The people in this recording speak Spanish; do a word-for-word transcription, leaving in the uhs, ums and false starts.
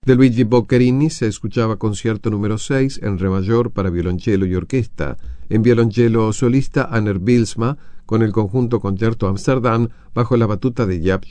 De Luigi Boccherini se escuchaba concierto número seis en re mayor para violonchelo y orquesta, en violonchelo solista Aner Bylsma, con el conjunto Concerto Amsterdam bajo la batuta de Jaap